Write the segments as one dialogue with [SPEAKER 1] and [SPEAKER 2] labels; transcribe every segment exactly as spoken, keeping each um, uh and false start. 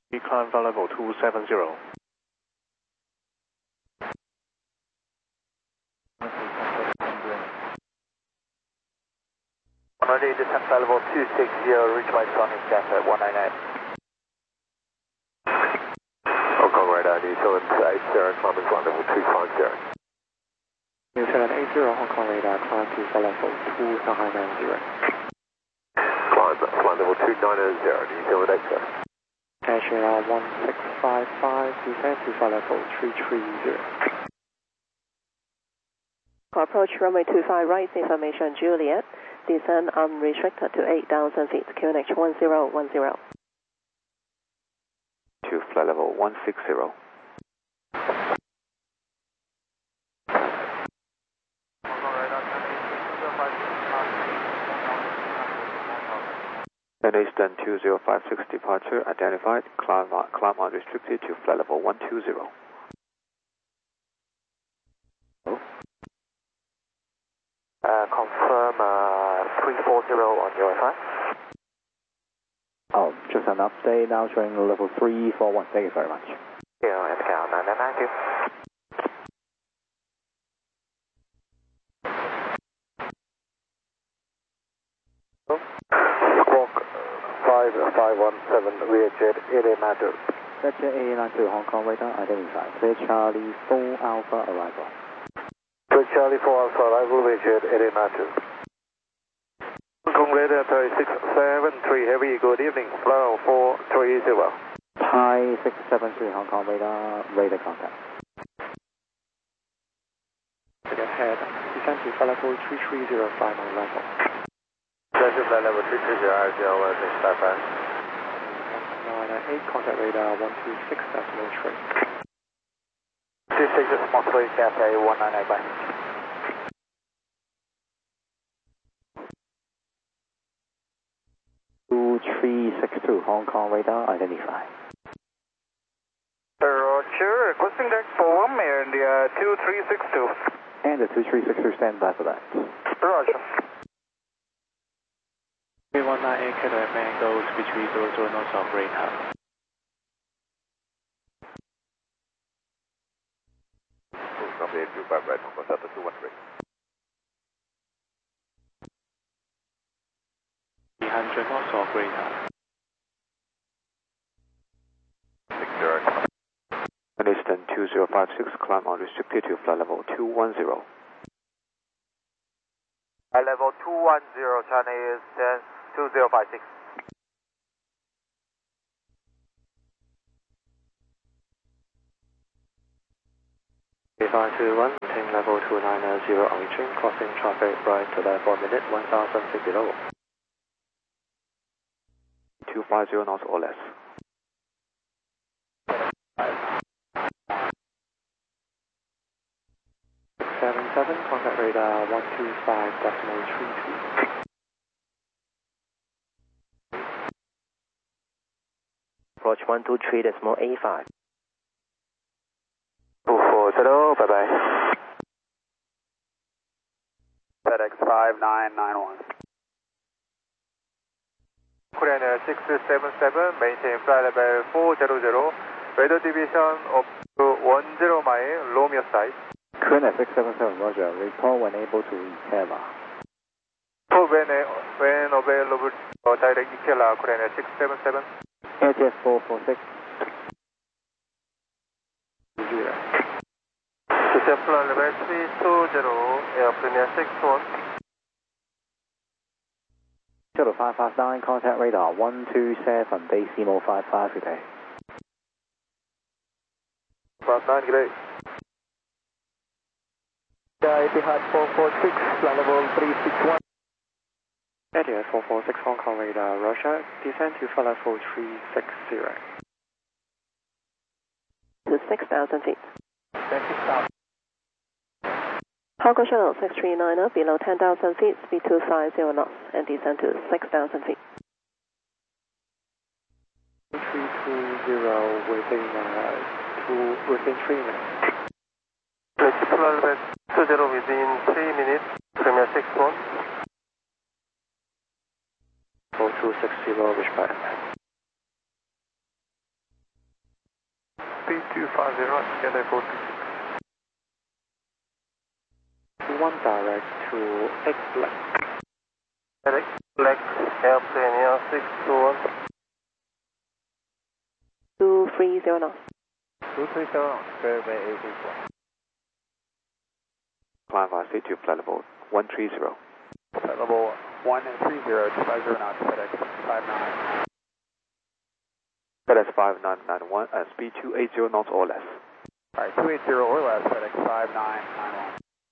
[SPEAKER 1] Climb flight level two seven zero.
[SPEAKER 2] Ready, descent flight level two six zero, reach by Sonic Jet at one nine eight.
[SPEAKER 3] Hong Kong radar, New Zealand eight zero, climbing flight level two five zero.
[SPEAKER 4] New Zealand eight zero, Hong Kong radar, climb to flight level two nine zero.
[SPEAKER 3] Climb flight level two nine zero, New Zealand eight zero.
[SPEAKER 4] Taxi around one six five five, descend to flight level three three zero.
[SPEAKER 5] Approach runway two five right, information Juliet. Descend unrestricted to eight thousand feet, Q N H one zero one zero.
[SPEAKER 6] To flight level one six zero. And Eastern two zero five six departure identified, climb, climb unrestricted to flight level one two zero.
[SPEAKER 2] Uh, confirm uh, three four zero on your Wi-Fi.
[SPEAKER 4] Oh, just an update now showing level three four one. Thank you very much.
[SPEAKER 2] Yeah, S K L nine nine nine two.
[SPEAKER 3] Squawk five five one seven, Learjet eight eight nine two.
[SPEAKER 4] Learjet eight eight nine two, Hong Kong radar identified. Clear Charlie four Alpha arrival.
[SPEAKER 3] Clear Charlie four Alpha arrival, Learjet eight eight nine two. Hong Kong radar six seven three, heavy, good evening, flow four three zero.
[SPEAKER 4] Thai six seven three, Hong Kong radar, radar contact. Ahead, descend to flight level three three zero, five on arrival.
[SPEAKER 3] Descend to flight level three three zero, R G L six five five.
[SPEAKER 4] nine eight, contact radar one two six decimal three.
[SPEAKER 2] two six small three, Cathay one nine eight, bye.
[SPEAKER 4] two three six two, Hong Kong radar identified.
[SPEAKER 2] Roger, requesting deck form and uh, two three six two.
[SPEAKER 4] And the two three six two stand by for that.
[SPEAKER 2] Roger.
[SPEAKER 1] three one nine eight, Cathay Mango, speed three zero zero north of radar.
[SPEAKER 3] Number eight two five right, Hong Kong Delta two one three.
[SPEAKER 1] three hundred north of radar.
[SPEAKER 3] six zero.
[SPEAKER 6] And Eastern two zero five six, climb unrestricted to flight level two one zero.
[SPEAKER 2] Flight level two one zero, Chinese two zero five six.
[SPEAKER 4] five two one, maintain level two nine zero on reaching, crossing traffic right to left for minute one thousand feet below.
[SPEAKER 6] two five zero knots or less.
[SPEAKER 4] seven seven, contact radar one two five decimal three two.
[SPEAKER 2] Approach one two three decimal eight five.
[SPEAKER 3] two four zero, bye bye. FedEx five nine nine one.
[SPEAKER 2] Korean Air six seven seven, maintain flight level four zero zero, weather deviation up to one zero mile, Romeo side.
[SPEAKER 4] Korean Air six seven seven, roger, report when able to recover.
[SPEAKER 2] So when, when available, uh, direct E T L, Korean Air six seven seven.
[SPEAKER 4] Air Jet four four six. Zero.
[SPEAKER 2] Descent flight level three two zero, Air Premier six one.
[SPEAKER 4] Shuttle five five nine, contact radar one two seven, Decimo five five, good day.
[SPEAKER 3] five nine, good day.
[SPEAKER 2] Etihad four four six, flight level three six one.
[SPEAKER 4] Etihad four four six, Hong Kong radar, Russia, descend to flight level three six zero.
[SPEAKER 5] To six thousand feet.
[SPEAKER 2] six thousand.
[SPEAKER 5] Hong Kong Shuttle six three nine up, below ten thousand feet, speed two five zero knots, and descend to six thousand feet.
[SPEAKER 4] three two zero within, uh, two, within three minutes.
[SPEAKER 2] Let's flight level two zero within three minutes, Premier six one.
[SPEAKER 4] four two six zero, wish by
[SPEAKER 2] speed two five zero, Cathay forty-six.
[SPEAKER 4] one direct to X Black.
[SPEAKER 2] X Black, airplane here, six two one.
[SPEAKER 5] two three zero knots.
[SPEAKER 2] two three zero, Fairway eight eight one.
[SPEAKER 6] Climb via C to flight level one three zero.
[SPEAKER 2] Flight level one three zero, two five zero knots, FedEx five nine.
[SPEAKER 6] FedEx five nine nine one and speed two eight zero knots or less.
[SPEAKER 2] Alright, two eight zero or less, FedEx five nine nine one.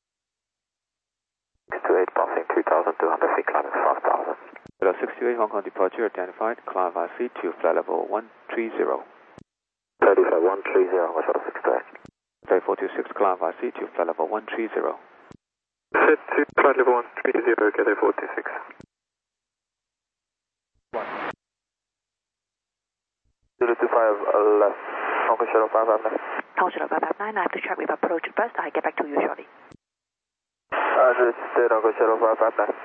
[SPEAKER 3] six two eight passing two thousand two hundred feet, climbing five thousand.
[SPEAKER 6] Hello, six two eight Hong Kong departure identified. Climb via C to flight level one three zero.
[SPEAKER 3] thirty-five one three zero, what's out of six two eight?
[SPEAKER 6] Flight four two six, climb via C to flight level one three zero.
[SPEAKER 3] Set to flight level one three zero, Cathay forty-six. zero two five left, Hong Kong Shuttle five five nine.
[SPEAKER 7] Hong Kong Shuttle five five nine, I have to check with approach first. I'll get back to you shortly.
[SPEAKER 3] Understood, Hong Kong Shuttle five five nine.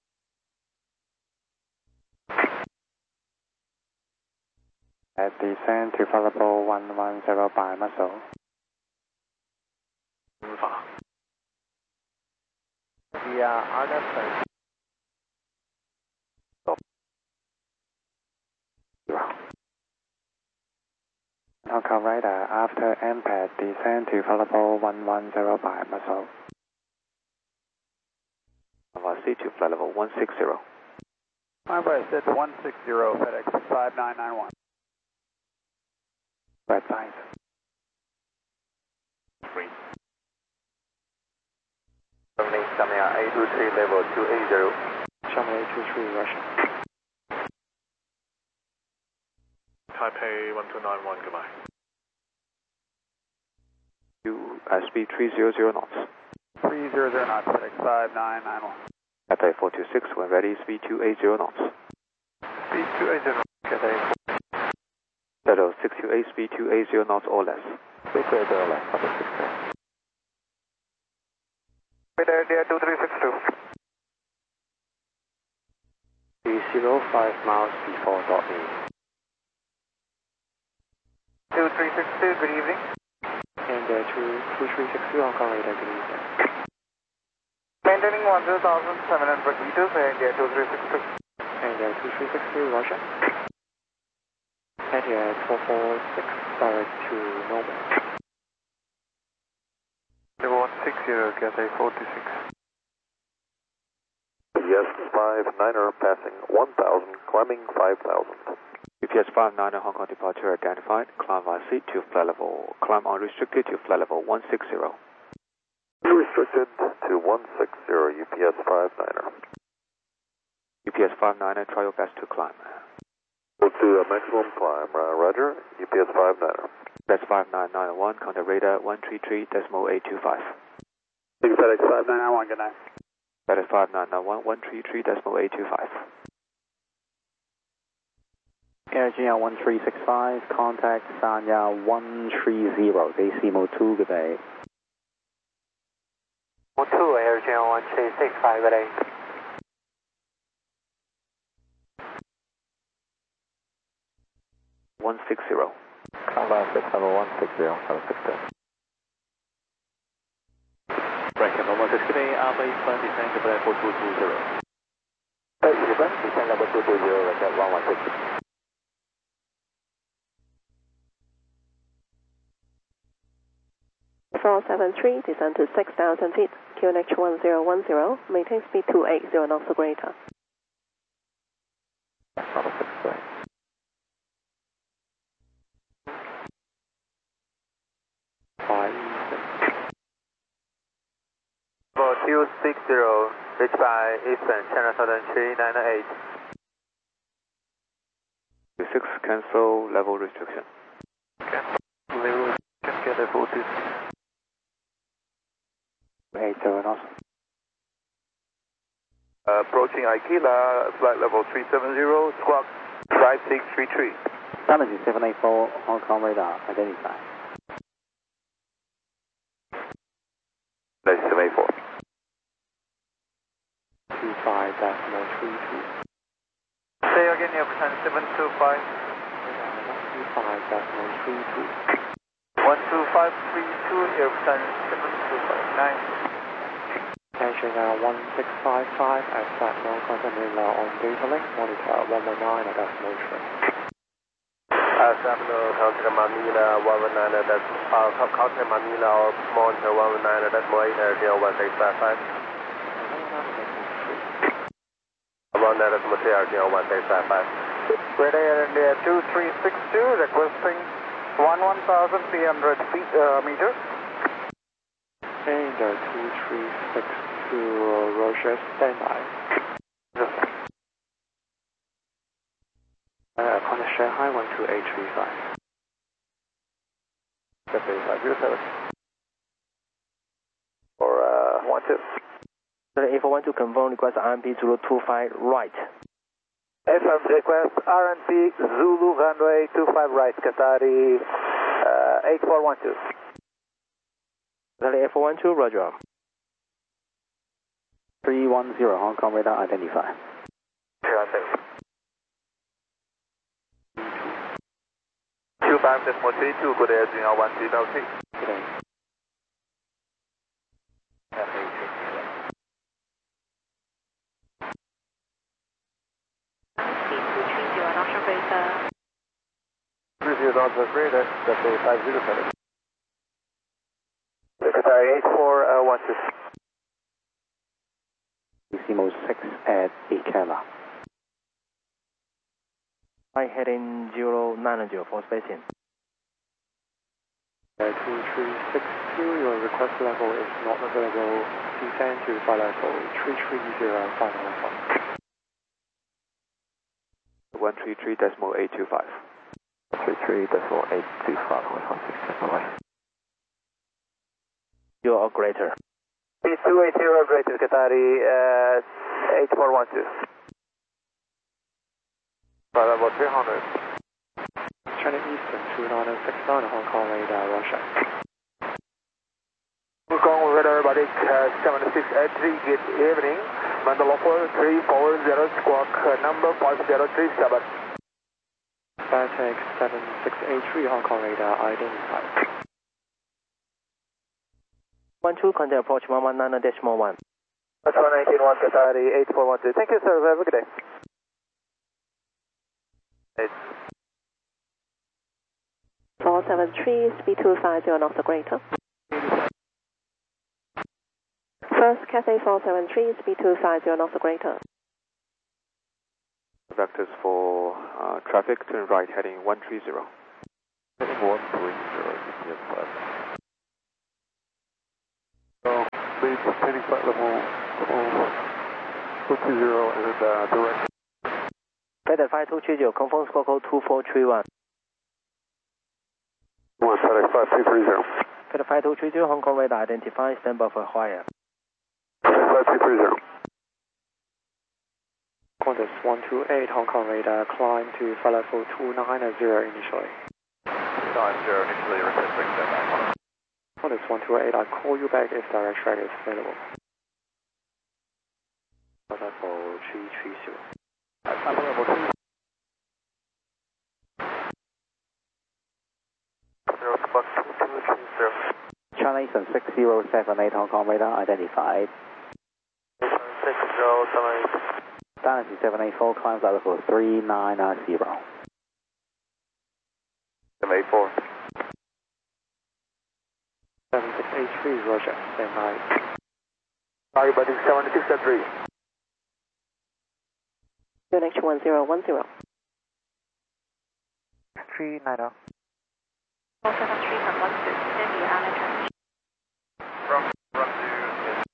[SPEAKER 4] At descend to flight level one one zero by muscle.
[SPEAKER 2] Yeah, R F thirty.
[SPEAKER 4] Hong Kong radar after impact descend to flight level one one zero by muscle.
[SPEAKER 6] Climb via C to flight level one six zero.
[SPEAKER 2] Climb by set one six zero, FedEx five nine nine one.
[SPEAKER 4] Red lines.
[SPEAKER 6] Three.
[SPEAKER 3] Samia eight two three level two eight zero.
[SPEAKER 4] Shanghai two three Russia.
[SPEAKER 2] Taipei one two nine one, goodbye.
[SPEAKER 6] You uh, speed three zero zero knots.
[SPEAKER 2] three zero zero knots, FedEx five nine nine one.
[SPEAKER 6] Cathay four two six, when ready, speed two eight zero knots.
[SPEAKER 2] Speed two eight zero, Cathay
[SPEAKER 6] Hello, six two eight, speed two eight zero knots or less.
[SPEAKER 3] six eight zero left, Cathay six two.
[SPEAKER 2] Wait there, two three six two.
[SPEAKER 4] three zero five miles before dot E.
[SPEAKER 2] two three six two, good evening.
[SPEAKER 4] And uh, two two three six two Hong Kong radar, good evening.
[SPEAKER 2] Maintaining one zero seven hundred meters, and there two three six two.
[SPEAKER 4] And uh, two three six two Russia. And uh, four four six direct to normal.
[SPEAKER 2] Level one six zero, Cathay forty-six.
[SPEAKER 3] Yes, five niner passing one thousand, climbing five thousand.
[SPEAKER 6] U P S five nine Hong Kong departure identified. Climb via C to flight level, climb unrestricted to flight level one six zero.
[SPEAKER 3] Restricted to one six zero, U P S five niner.
[SPEAKER 6] U P S five nine, try your best to climb.
[SPEAKER 3] We'll do a maximum climb, uh, Roger, U P S five niner.
[SPEAKER 6] That's five nine nine one, contact radar one three three decimal eight two five.
[SPEAKER 2] FedEx five nine nine one, good night.
[SPEAKER 6] That is five nine nine one, one three three decimal eight two five.
[SPEAKER 4] Air G L one three six five, contact Sanya one three zero, Decimal two, good day.
[SPEAKER 3] two, Air G L one three six five, good day.
[SPEAKER 6] one six zero.
[SPEAKER 3] Climb six level one six zero, seven six two.
[SPEAKER 1] Right, Capital one six three, Alpha East one, descend to flight four two two zero.
[SPEAKER 3] Hey, Eastern, descend level two two zero, rocket one one six.
[SPEAKER 5] four seven three, descend to six thousand feet, Q N H one zero one zero, maintain speed two eight zero knots or greater.
[SPEAKER 3] seven six two.
[SPEAKER 4] Five.
[SPEAKER 2] Level two six zero, reach by Eastern, Channel Southern three nine eight.
[SPEAKER 6] six, cancel level restriction.
[SPEAKER 2] Level restriction, Cathay forty-six.
[SPEAKER 4] eight zero knots.
[SPEAKER 2] Uh, approaching Aikila, flight level three seven zero, squawk five six three three.
[SPEAKER 4] Damage seven eight four, Hong Kong radar, identify.
[SPEAKER 3] Nice, seven eight four.
[SPEAKER 4] two five decimal three two.
[SPEAKER 2] Say again, your percent seven two five.
[SPEAKER 4] two five decimal three two.
[SPEAKER 2] one two five three two, Airplane seven two five nine.
[SPEAKER 4] Attention now one six five five at flat one contact Manila on data link, monitor one one nine at decimal train.
[SPEAKER 2] Uh, Sabino, contact Manila one one nine at uh, contact Manila or monitor one one nine at decimal eight, air one six five five. one nine decimal three, air one six five five. Red Air India two three six two, requesting one one thousand three hundred feet, uh, meters.
[SPEAKER 4] And uh, two three six two, uh, Roger, standby. Uh, contact Shanghai one two eight three five.
[SPEAKER 2] Cafe five zero seven. For uh, one two.
[SPEAKER 8] A four one two confirm request R M P Zulu two five right.
[SPEAKER 2] F M request R M P Zulu runway two five right, Qatari uh, eight four one two.
[SPEAKER 8] Qatari eight four one two, Roger.
[SPEAKER 6] three one zero, Hong Kong radar identified.
[SPEAKER 2] two five decimal three two, good air, Junior one three double three.
[SPEAKER 4] Good day.
[SPEAKER 2] three zero Delta Greater, Cafe five zero seven. Qatari eight four one two.
[SPEAKER 6] Decimo six at eight Kela.
[SPEAKER 8] I heading zero nine zero for spacing.
[SPEAKER 4] Uh, two three six two, your request level is not available. Descend to flight level three three zero, final level.
[SPEAKER 6] one three three decimal eight two five.
[SPEAKER 3] three three decimal eight two five, one six decimal eight.
[SPEAKER 8] You are greater.
[SPEAKER 2] P two eight zero greater, Qatari uh, eight four one two. Flight level three hundred.
[SPEAKER 4] China Eastern two nine six nine, Hong Kong radar, Russia.
[SPEAKER 2] Hong Kong radar, everybody, uh, seven six eight three, good evening. Mandalore three four zero, squawk uh, number five zero three seven.
[SPEAKER 4] Batex seven six eight three, Hong Kong radar, identified.
[SPEAKER 8] one two, contact approach one one nine decimal one.
[SPEAKER 2] That's one nineteen one, Qatari eight four one two. Thank you, sir. Have a good day. Eight.
[SPEAKER 5] four seven three, speed two five zero, knots the greater. First, Cathay four seven three, speed two five zero, knots the greater.
[SPEAKER 6] Vectors for uh, traffic, turn right heading one three zero.
[SPEAKER 3] Heading one three zero, G P S flight. So, maintaining flight level one two zero and uh, direct.
[SPEAKER 8] Flight five two three zero, confirm squawk code two four three one.
[SPEAKER 3] One FedEx five two three zero.
[SPEAKER 8] Flight five two three zero, Hong Kong radar identified, stand by for wire.
[SPEAKER 3] FedEx five two three zero.
[SPEAKER 4] Qantas one two eight, Hong Kong radar, climb to flight level two nine zero initially.
[SPEAKER 2] nine zero initially, requesting standby.
[SPEAKER 4] Qantas one two eight, I'll call you back if direct track is available. Flight level three three zero.
[SPEAKER 6] China Eastern six zero seven eight, Hong Kong radar identified.
[SPEAKER 2] six zero seven eight.
[SPEAKER 6] Dynasty seven eight four, climb flight level three nine zero.
[SPEAKER 2] seven eight four.
[SPEAKER 4] seven six eight three, Roger, stand by.
[SPEAKER 2] Are you buddy seven six eight three?
[SPEAKER 5] U N H one zero one zero.
[SPEAKER 2] three nine zero.
[SPEAKER 7] four seven three from one two, send the island transmission.
[SPEAKER 2] From, from to...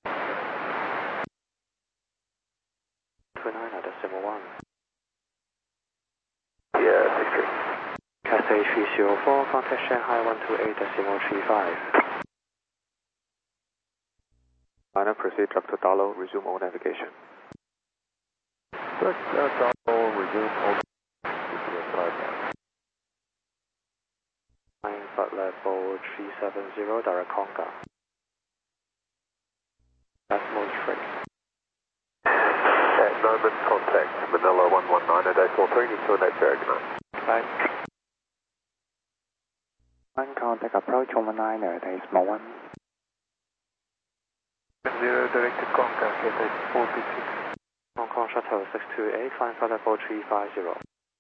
[SPEAKER 4] two nine decimal one.
[SPEAKER 2] Yeah, six three.
[SPEAKER 4] Cathay three zero four, contact Shanghai one two eight decimal three five.
[SPEAKER 6] China, proceed up to Dalo, resume all navigation.
[SPEAKER 3] Direct uh, Dalo, resume all G P S five nine.
[SPEAKER 4] Flying flight level three seven zero, direct Conga. Decimal train.
[SPEAKER 3] At moment, contact Manila one one nine at eight four three, need to net direct nine.
[SPEAKER 4] Bye.
[SPEAKER 6] Line contact. contact approach one one nine, decimal one.
[SPEAKER 3] Zero directed contact, Cathay forty-six.
[SPEAKER 4] Hong Kong Shuttle six two eight, climb for level three five zero.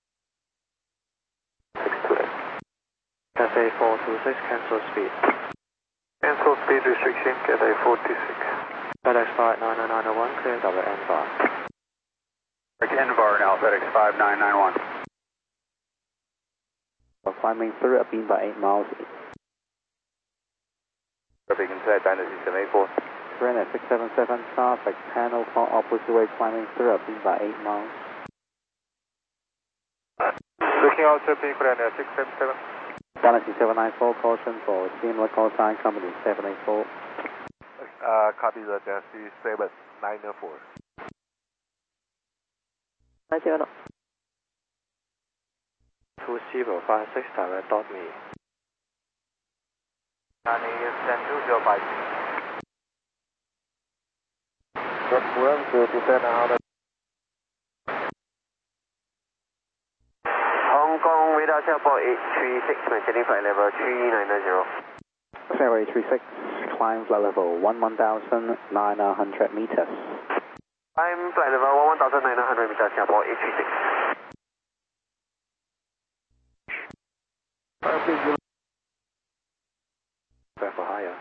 [SPEAKER 3] six two eight.
[SPEAKER 4] Cathay four two six, cancel speed.
[SPEAKER 3] Cancel speed restriction, Cathay forty-six.
[SPEAKER 4] FedEx five nine nine nine one, clear W N bar.
[SPEAKER 2] N bar now, FedEx five nine nine one.
[SPEAKER 6] Climbing through a beam by eight miles.
[SPEAKER 2] Traffic inside, Dynasty seven eight four.
[SPEAKER 6] Renner six seven seven, traffic panel for opposite way, climbing through a beam by eight miles.
[SPEAKER 3] Looking out to peak Renner six seven seven.
[SPEAKER 6] Dynasty seven nine four, caution for similar call sign company seven eight four.
[SPEAKER 3] Uh, copy the Dynasty seven nine four.
[SPEAKER 5] nine zero.
[SPEAKER 4] two zero five six, direct dot me.
[SPEAKER 2] Nani is ten two zero five.
[SPEAKER 3] One to descend out of
[SPEAKER 2] Hong Kong radar Singapore eight three six, maintaining flight level three nine zero.
[SPEAKER 6] Sierra eight three six, climb flight level one one thousand nine hundred meters.
[SPEAKER 2] Climb flight level one one thousand nine hundred meters, Singapore eight three six.
[SPEAKER 4] Back for higher.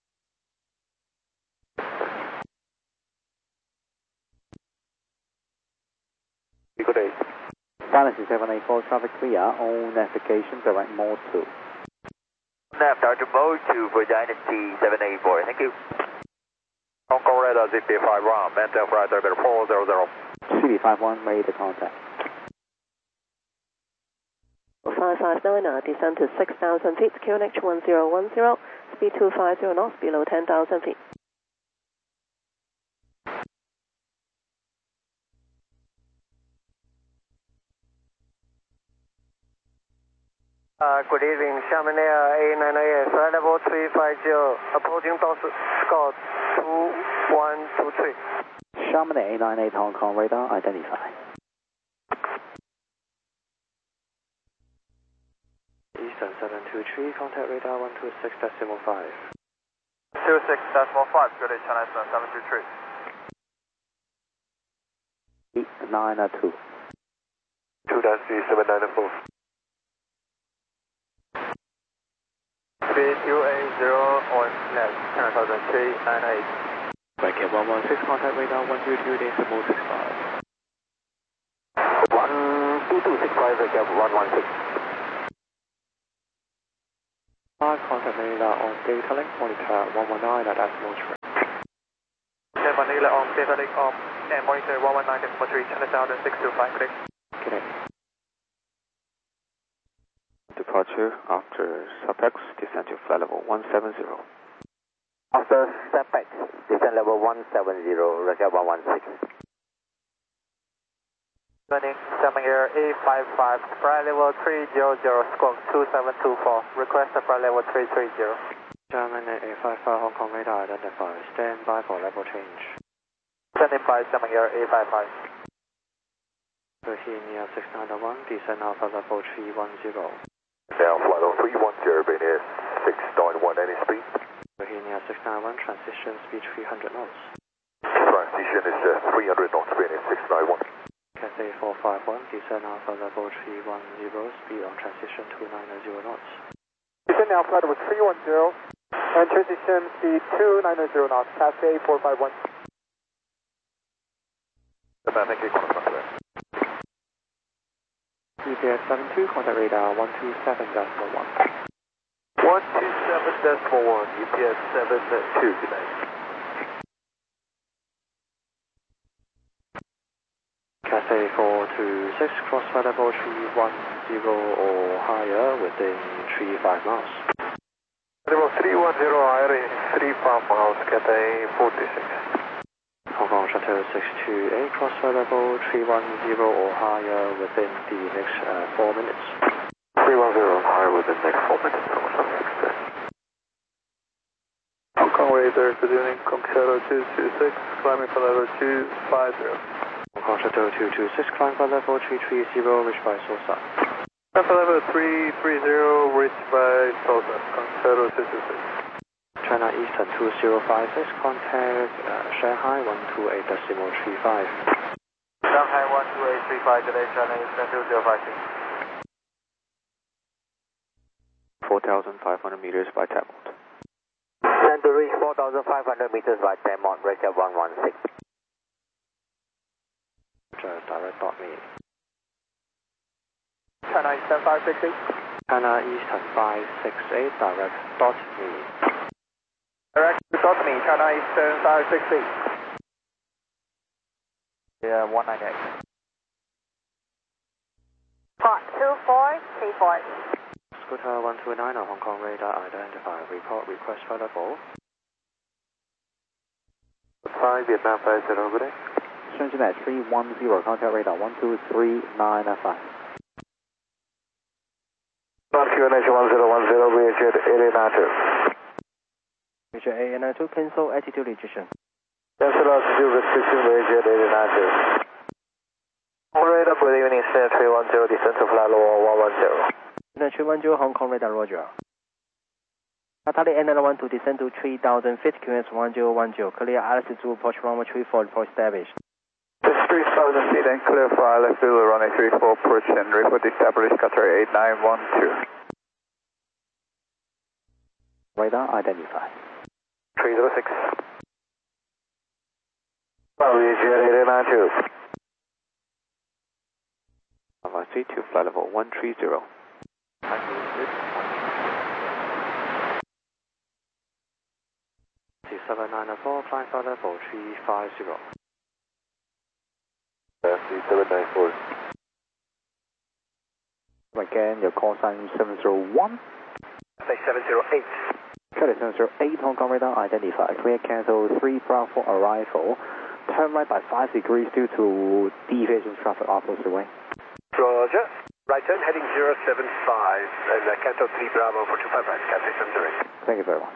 [SPEAKER 3] Good day.
[SPEAKER 6] Dynasty seven eight four, traffic clear, all navigation direct mode two.
[SPEAKER 2] Nav Doctor Mode two for Dynasty seven eight four, thank you. Hong Kong radar Z P five one, maintain flight level four zero zero.
[SPEAKER 6] C D five one, made the contact.
[SPEAKER 5] five five nine, uh, descend to six thousand feet, Q N H one zero one zero, speed two five zero knots, below ten thousand feet.
[SPEAKER 2] Uh, good evening, Xiamen Air A nine nine eight, flight level three five zero, approaching Doss Scott two one two three.
[SPEAKER 6] Xiamen A nine eight Hong Kong radar, identify.
[SPEAKER 4] Eastern seven two three, contact radar one two six decimal five.
[SPEAKER 2] two six decimal five, good day, China Eastern seven two three.
[SPEAKER 6] eight nine two.
[SPEAKER 3] Two Dynasty seven nine four.
[SPEAKER 2] Speed U A zero on left, ten thousand three nine eight.
[SPEAKER 4] Bracket one one six, contact radar one two two decimal six five.
[SPEAKER 2] one two two six five, bracket one one six.
[SPEAKER 4] five, contact radar on data link, monitor one one nine at decimal three.
[SPEAKER 2] Then Manila on data link on and monitor one one nine decimal three, China Southern six two five, good day.
[SPEAKER 4] Good day. Departure after SUBX, descend to flight level one seven zero.
[SPEAKER 2] After SUBX, descend level one seven zero, bracket one one six. Running Xiamen Air A five five, flight level three zero zero, squawk two seven two four, request the flight level three three zero.
[SPEAKER 4] German A five five, Hong Kong radar identified, stand by for level change.
[SPEAKER 2] Standing by Xiamen Air A five five.
[SPEAKER 4] Bohemia six nine one, descend alpha level three one zero.
[SPEAKER 3] Now flight level three one zero, Bohemia six nine one, any speed?
[SPEAKER 4] Bohemia six nine one, transition speed three hundred knots.
[SPEAKER 3] Transition is uh, three hundred knots, Bohemia six nine one.
[SPEAKER 4] Cathay four five one, descend alpha level three one zero, speed on transition two nine zero knots.
[SPEAKER 2] Descend now flight level three one zero, and transition speed two nine zero knots, Cathay four five one.
[SPEAKER 3] Thank you, contact there.
[SPEAKER 4] U P S seven two, contact radar one two seven decimal one.
[SPEAKER 3] one two seven decimal one, U P S seven two, good night.
[SPEAKER 4] Cathay four two six, cross flight level three one zero or higher within three five miles.
[SPEAKER 3] Level three one zero higher in three five miles, Cathay forty-six.
[SPEAKER 4] Hong Kong Shuttle six two eight, cross flight level three one zero or higher within the next uh, four minutes.
[SPEAKER 3] three one zero higher within the next four minutes, Hong Kong six two. Hong Kong radar, good evening, Hong Kong Shuttle two two six, climbing for level two five zero.
[SPEAKER 4] Hong Kong Shuttle two two six, climb for level three three zero, reached by Sosa.
[SPEAKER 3] Climb for level three three zero, reached by Tulsa, Concerto sixty-six.
[SPEAKER 4] China Eastern two zero five six, contact uh, Shanghai one two eight decimal three five.
[SPEAKER 2] Shanghai one two eight three five, today China Eastern two zero five six.
[SPEAKER 6] four thousand five hundred meters by tap mode.
[SPEAKER 2] Send to reach four thousand five hundred meters by ten mont, record one one six.
[SPEAKER 4] Direct dot me.
[SPEAKER 2] China Eastern five six eight.
[SPEAKER 4] China Eastern five six eight, direct dot me.
[SPEAKER 2] Direct dot me, China Eastern five six eight. Yeah, one nine eight.
[SPEAKER 7] Hot two four three four.
[SPEAKER 4] Scooter one two nine on Hong Kong radar identified. Report request for level.
[SPEAKER 3] five Vietnam five zero, good day.
[SPEAKER 9] Shenzhen three one zero, contact radar one two three nine five.
[SPEAKER 3] North Q N H one zero one zero, V H eight nine two.
[SPEAKER 8] V H eight nine two, cancel attitude rejection.
[SPEAKER 3] Cancel altitude restriction, V H eight nine two. Radar, good evening, Stan three one zero, descent to flight level one one zero.
[SPEAKER 8] three one zero, Hong Kong radar, roger. Atari N L one to descend to three thousand feet, Q N H one zero one zero, clear altitude to approach runway three four, report established.
[SPEAKER 2] three thousand feet and clear for I L S zero, runway three four, approach and report established, Qatar eight nine one two.
[SPEAKER 9] Radar identified.
[SPEAKER 3] three zero six. V H eight nine two.
[SPEAKER 6] Runway three to flight level one three zero.
[SPEAKER 4] seven nine four, flying flight level three five zero.
[SPEAKER 3] three seven nine four.
[SPEAKER 9] Again, your call sign seven zero one.
[SPEAKER 2] Say seven zero eight.
[SPEAKER 9] Charlie seven zero eight, Hong Kong radar identified. Clear cancel three Bravo arrival. Turn right by five degrees due to deviation traffic opposite way.
[SPEAKER 2] Roger. Right turn heading zero seven five and uh, cancel three Bravo for two five five, Cathay seven zero eight.
[SPEAKER 9] Thank you very much.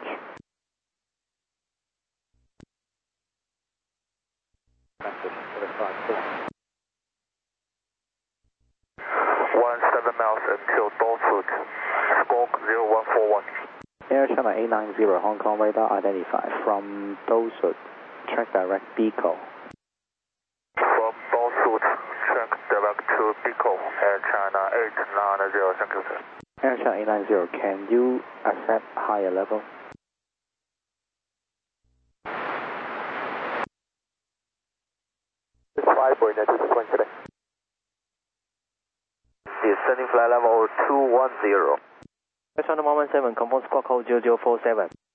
[SPEAKER 3] One seven miles until Dalswood. Squawk zero one four one.
[SPEAKER 9] Air China eight nine zero, Hong Kong radar identified. From Dalswood, track direct Bico.
[SPEAKER 3] From Dalswood, track direct to Bico. Air China eight nine zero, thank you, sir.
[SPEAKER 9] Air China eight nine zero, can you accept higher level?
[SPEAKER 3] five point nine two point today. Descending flight level two one zero.
[SPEAKER 8] Air China one one seven, confirm squawk code zero zero four seven.